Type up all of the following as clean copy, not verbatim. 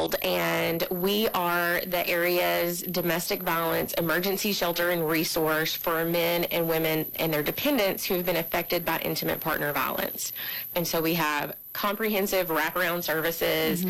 Shield, and we are the area's domestic violence emergency shelter and resource for men and women and their dependents who have been affected by intimate partner violence. And so we have comprehensive wraparound services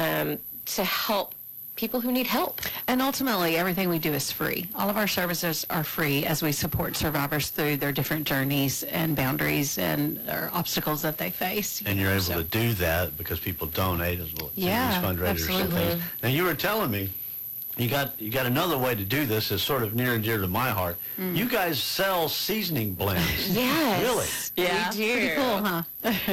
to help people who need help. And ultimately, everything we do is free. All of our services are free as we support survivors through their different journeys and boundaries and obstacles that they face. And you're able to do that because people donate as well to these fundraisers absolutely. and things. Now, you were telling me you got another way to do this that's sort of near and dear to my heart. You guys sell seasoning blends. Yes. Really? Yeah, we do. pretty cool, huh?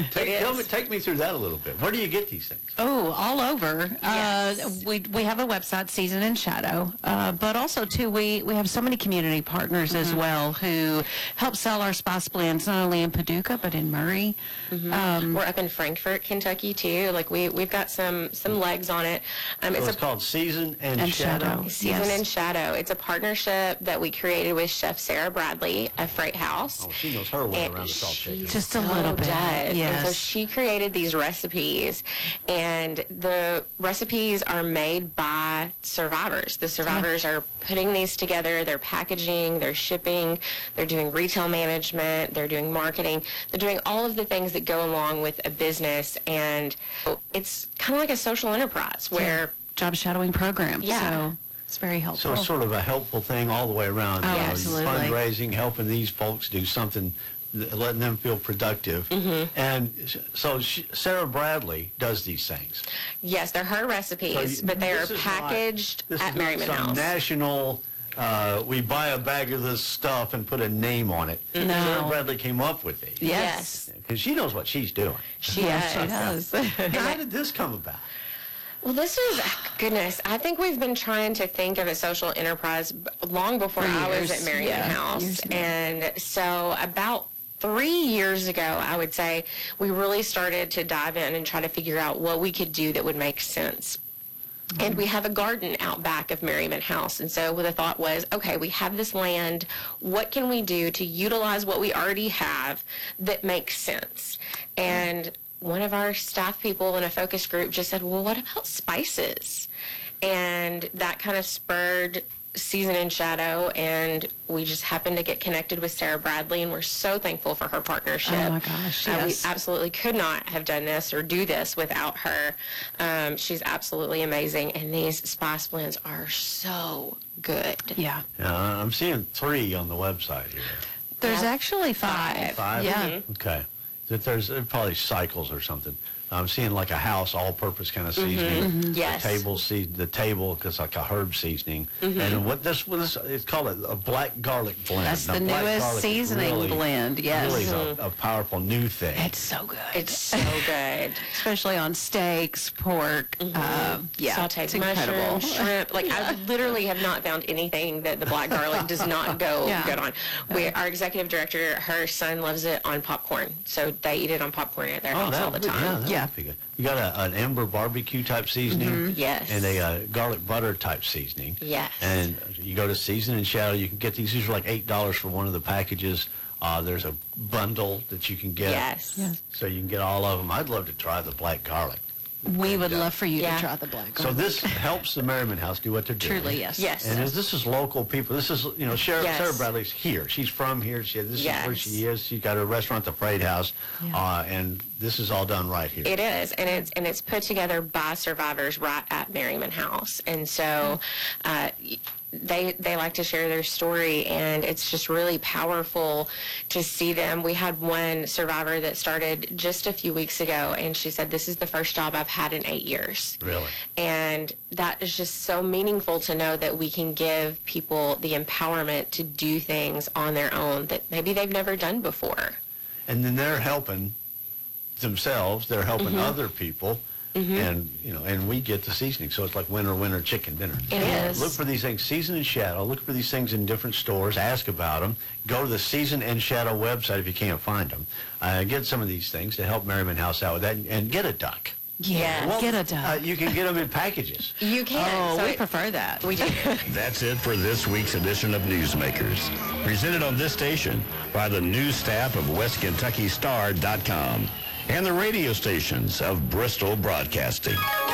Take me through that a little bit. Where do you get these things? Oh, all over. Yes. We have a website, Season and Shadow, but also, too, we have so many community partners as well who help sell our spice blends, not only in Paducah, but in Murray. We're up in Frankfort, Kentucky, too. Like, we've got some legs on it. So it's called Season and Shadow. Season and Shadow. It's a partnership that we created with Chef Sarah Bradley of Freight House. Oh, she knows her way around the salt shaker. Just a little bit. And so Yes. she created these recipes, and the recipes are made by survivors. The survivors are putting these together, they're packaging, they're shipping, they're doing retail management, they're doing marketing, they're doing all of the things that go along with a business, and it's kind of like a social enterprise where Job shadowing program. Yeah. So it's very helpful. So it's sort of a helpful thing all the way around. Oh, You know, absolutely. Fundraising, helping these folks do something, letting them feel productive. And so Sarah Bradley does these things. yes, they're her recipes, but they are this is packaged not, this at is not Merriman some House. national, we buy a bag of this stuff and put a name on it. No. Sarah Bradley came up with these. Yes. Because she knows what she's doing. She does. How did this come about? Well, this is, goodness, I think we've been trying to think of a social enterprise long before I was at Merriman House. And so about 3 years ago, I would say, we really started to dive in and try to figure out what we could do that would make sense. And we have a garden out back of Merriman House. And so the thought was, okay, we have this land. What can we do to utilize what we already have that makes sense? And one of our staff people in a focus group just said, well, what about spices? And that kind of spurred Season and Shadow, and we just happened to get connected with Sarah Bradley, and we're so thankful for her partnership. Oh, my gosh, yes. We absolutely could not have done this or do this without her. She's absolutely amazing, and these spice blends are so good. Yeah. I'm seeing 3 on the website here. There's Yeah. actually 5. 5? Yeah. Okay. There's probably cycles or something. I'm seeing like a house all-purpose kind of seasoning. Yes. The table because like a herb seasoning. And what this it's called a black garlic blend. That's Now, the black newest garlic is seasoning really, blend, yes. Really a powerful new thing. It's so good. It's so good. Especially on steaks, pork. Yeah. Sauteed it's incredible. mushrooms, shrimp. Like, I literally have not found anything that the black garlic does not go good on. Our executive director, her son loves it on popcorn. So they eat it on popcorn at their house all the time. Yeah, that'd be good. You got an Ember barbecue type seasoning. Yes. And a garlic butter type seasoning. Yes. And you go to Season and Shadow, you can get these. These are like $8 for one of the packages. There's a bundle that you can get. Yes. So you can get all of them. I'd love to try the black garlic. We would love for you Yeah. to try the black So garlic. this helps the Merriman House do what they're doing. Truly, yes. Yes. And this is local people. This is, Sarah Yes. Bradley's here. She's from here. This is where Yes. she is. She's got a restaurant, the Freight House, and this is all done right here. It is, and it's put together by survivors right at Merriman House, and so they like to share their story, and it's just really powerful to see them. We had one survivor that started just a few weeks ago, and she said, "This is the first job I've had in 8 years." Really? And that is just so meaningful to know that we can give people the empowerment to do things on their own that maybe they've never done before. And then they're helping themselves. They're helping other people. And and we get the seasoning, so it's like winner chicken dinner. It is. Look for these things, Season and Shadow. Look for these things in different stores. Ask about them. Go to the Season and Shadow website if you can't find them. Get some of these things to help Merriman House out with that, and get a duck. Yeah, get a duck. You can get them in packages. You can. Oh, So we prefer that. we do. That's it for this week's edition of Newsmakers. Presented on this station by the news staff of WestKentuckyStar.com and the radio stations of Bristol Broadcasting.